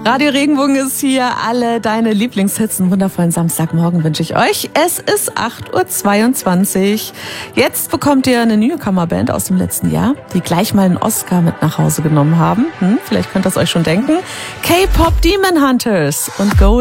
Radio Regenbogen ist hier. Alle deine Lieblingshits. Einen wundervollen Samstagmorgen wünsche ich euch. Es ist 8:22 Uhr. Jetzt bekommt ihr eine Newcomer-Band aus dem letzten Jahr, die gleich mal einen Oscar mit nach Hause genommen haben. Vielleicht könnt ihr es euch schon denken. K-Pop Demon Hunters und Gold.